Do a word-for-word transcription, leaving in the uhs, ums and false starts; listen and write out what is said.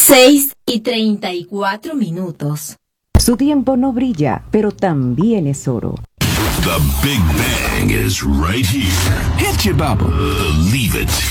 Seis y treinta y cuatro minutos. Su tiempo no brilla, pero también es oro. The Big Bang is right here. Hit you, Baba. Believe it.